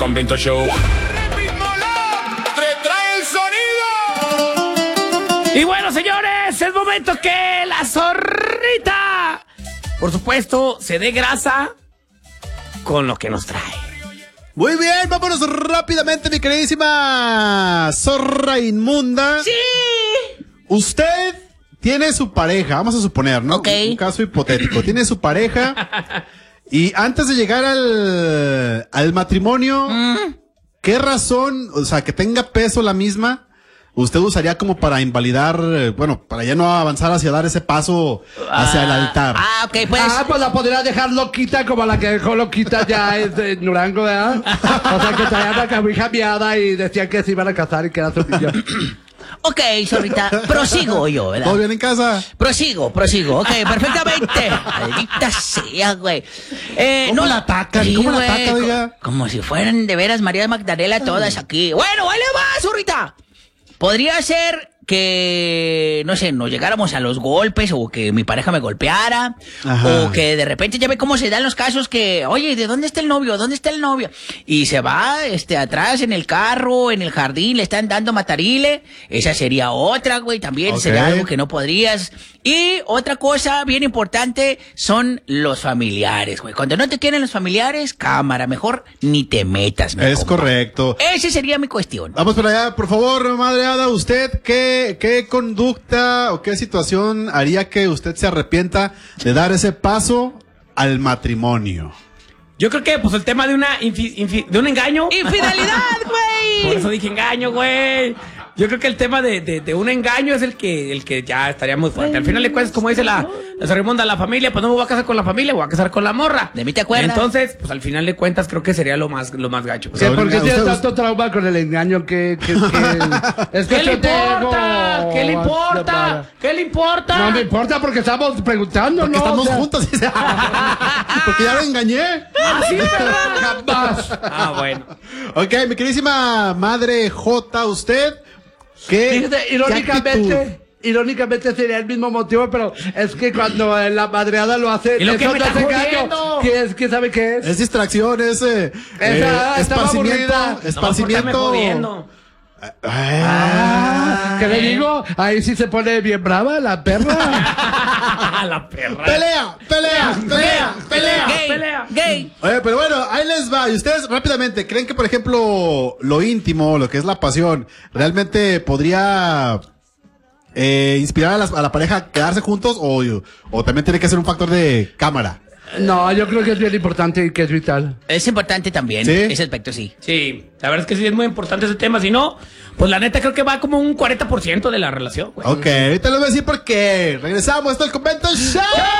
Convento Show. Y bueno, señores, es momento que la zorrita, por supuesto, se dé grasa con lo que nos trae. Muy bien, vámonos rápidamente, mi queridísima zorra inmunda. ¡Sí! Usted tiene su pareja, vamos a suponer, ¿no? Ok. Un caso hipotético. Tiene su pareja y antes de llegar al matrimonio, ¿qué razón, o sea, que tenga peso la misma, usted usaría como para invalidar, bueno, para ya no avanzar hacia dar ese paso hacia el altar? Ok, pues. Pues la podría dejar loquita como la que dejó loquita ya es de Durango, ¿verdad? O sea, que traía una camisa miada y decían que se iban a casar y que era su niño. Ok, zorrita, prosigo yo, ¿verdad? ¿Todo bien en casa? Prosigo, ok, perfectamente. Maldita sea, güey. ¿Cómo la atacan? Sí, ¿Cómo la güey, atacan, oiga? como si fueran de veras María Magdalena todas aquí. Bueno, ahí le va, zorrita. Podría ser que, no sé, nos llegáramos a los golpes o que mi pareja me golpeara. Ajá. O que de repente ya ve cómo se dan los casos que, oye, ¿de dónde está el novio? ¿Dónde está el novio? Y se va, atrás en el carro, en el jardín, le están dando matarile. Esa sería otra, güey, también Ok. sería algo que no podrías. Y otra cosa bien importante son los familiares, güey. Cuando no te quieren los familiares, cámara, mejor ni te metas, mi Es compa. correcto. Esa sería mi cuestión. Vamos por allá, por favor, madre Ada, ¿usted qué conducta o qué situación haría que usted se arrepienta de dar ese paso al matrimonio? Yo creo que, pues, el tema de de un engaño. ¡Infidelidad, güey! Por eso dije engaño, güey. Yo creo que el tema de un engaño es el que ya estaría muy fuerte. Al final de cuentas, como dice la Raimonda, la familia, pues no me voy a casar con la familia, voy a casar con la morra. ¿De mí te acuerdas? Entonces, pues al final de cuentas, creo que sería lo más gacho. ¿Por qué tiene Usted- tanto trauma con el engaño que es ¿Qué le yo tengo? importa? ¿Qué le importa? ¿Qué le importa? No me importa porque estamos preguntando, Porque ¿no? estamos O sea, juntos. Porque ya lo engañé. Ah, sí, ¿verdad? Jamás. Ah, bueno. Ok, mi queridísima madre J, ¿usted qué? Fíjate, irónicamente sería el mismo motivo, pero es que cuando la madreada lo hace, ¿Y lo que eso me no está es engaño. jodiendo? ¿Qué sabe qué es? Es distracción, es estaba esparcimiento. aburrida. No, por estarme Esparcimiento. jodiendo. ¿Qué le digo? Ahí sí se pone bien brava la perra. La perra. Pelea. Gay. Oye, pero bueno, ahí les va. Y ustedes rápidamente, ¿creen que, por ejemplo, lo íntimo, lo que es la pasión, realmente podría inspirar a la pareja a quedarse juntos o también tiene que ser un factor de cámara? No, yo creo que es bien importante y que es vital. Es importante también, ¿Sí? ese aspecto sí. Sí, la verdad es que sí es muy importante ese tema. Si no, pues la neta creo que va como un 40% de la relación, güey. Ok, ahorita les voy a decir por qué. Regresamos, esto es el Convento Show.